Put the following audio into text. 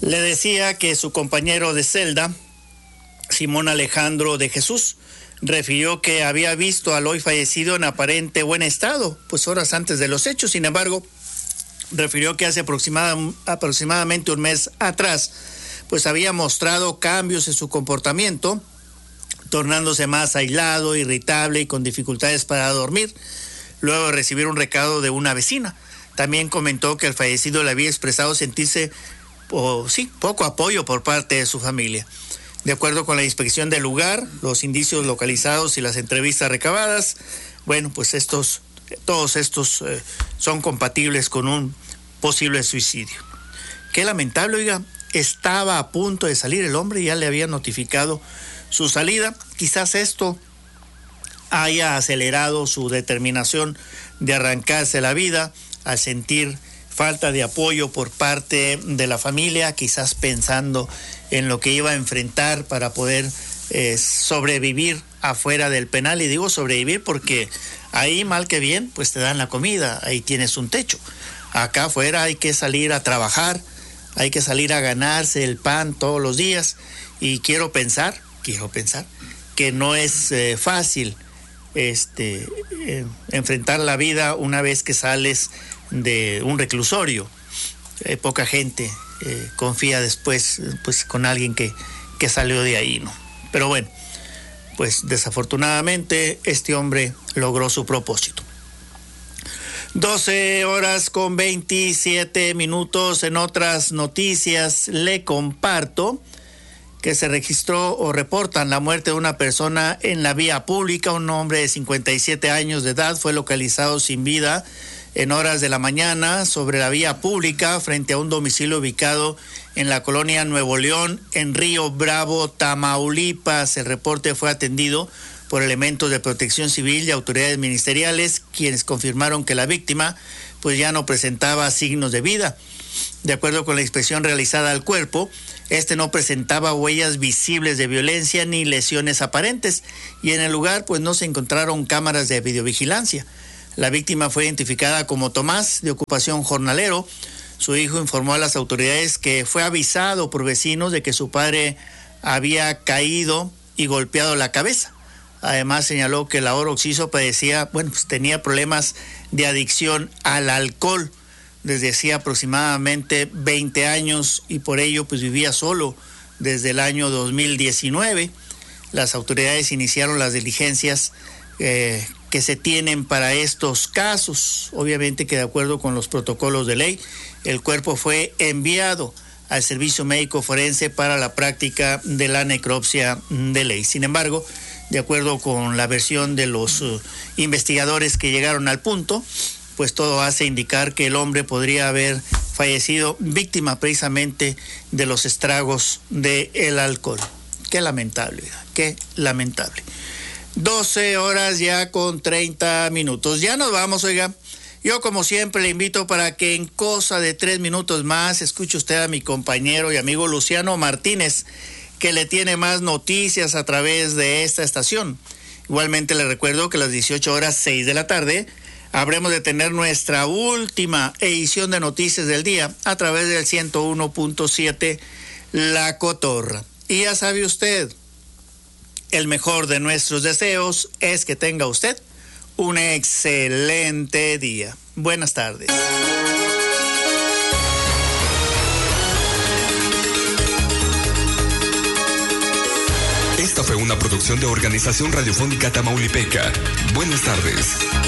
Le decía que su compañero de celda, Simón Alejandro de Jesús, refirió que había visto al hoy fallecido en aparente buen estado, pues horas antes de los hechos. Sin embargo, refirió que hace aproximadamente un mes atrás, pues había mostrado cambios en su comportamiento, tornándose más aislado, irritable y con dificultades para dormir, luego de recibir un recado de una vecina. También comentó que el fallecido le había expresado sentirse, poco apoyo por parte de su familia. De acuerdo con la inspección del lugar, los indicios localizados y las entrevistas recabadas, bueno, pues todos estos son compatibles con un posible suicidio. Qué lamentable, oiga, estaba a punto de salir el hombre, ya le había notificado su salida. Quizás esto haya acelerado su determinación de arrancarse la vida al sentir falta de apoyo por parte de la familia, quizás pensando en lo que iba a enfrentar para poder sobrevivir afuera del penal. Y digo sobrevivir porque ahí, mal que bien, pues te dan la comida, ahí tienes un techo. Acá afuera hay que salir a trabajar, hay que salir a ganarse el pan todos los días. Y quiero pensar que no es fácil enfrentar la vida una vez que sales de un reclusorio. Poca gente confía después pues con alguien que salió de ahí, ¿no? Pero bueno, pues desafortunadamente este hombre logró su propósito. 12:27. En otras noticias le comparto que se registró o reportan la muerte de una persona en la vía pública. Un hombre de 57 años de edad fue localizado sin vida en horas de la mañana sobre la vía pública frente a un domicilio ubicado en la colonia Nuevo León, en Río Bravo, Tamaulipas. El reporte fue atendido por elementos de protección civil y autoridades ministeriales, quienes confirmaron que la víctima pues ya no presentaba signos de vida. De acuerdo con la inspección realizada al cuerpo, no presentaba huellas visibles de violencia ni lesiones aparentes, y en el lugar pues no se encontraron cámaras de videovigilancia. La víctima fue identificada como Tomás, de ocupación jornalero. Su hijo informó a las autoridades que fue avisado por vecinos de que su padre había caído y golpeado la cabeza. Además señaló que el ahora occiso tenía problemas de adicción al alcohol desde hacía aproximadamente 20 años y por ello pues vivía solo desde el año 2019. Las autoridades iniciaron las diligencias que se tienen para estos casos. Obviamente que de acuerdo con los protocolos de ley, el cuerpo fue enviado al Servicio Médico Forense para la práctica de la necropsia de ley. Sin embargo, de acuerdo con la versión de los investigadores que llegaron al punto, pues todo hace indicar que el hombre podría haber fallecido víctima precisamente de los estragos del alcohol. Qué lamentable, qué lamentable. 12:30. Ya nos vamos, oiga. Yo como siempre le invito para que en cosa de 3 minutos más escuche usted a mi compañero y amigo Luciano Martínez, que le tiene más noticias a través de esta estación. Igualmente le recuerdo que a las 18:06 de la tarde habremos de tener nuestra última edición de Noticias del Día a través del 101.7 La Cotorra. Y ya sabe usted, el mejor de nuestros deseos es que tenga usted un excelente día. Buenas tardes. Esta fue una producción de Organización Radiofónica Tamaulipeca. Buenas tardes.